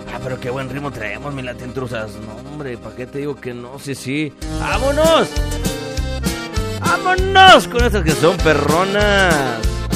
Ah, pero qué buen ritmo traemos, mi latintrusas. No, hombre, ¿para qué te digo que no? Sí, sí. ¡Vámonos! ¡Vámonos con estas que son perronas!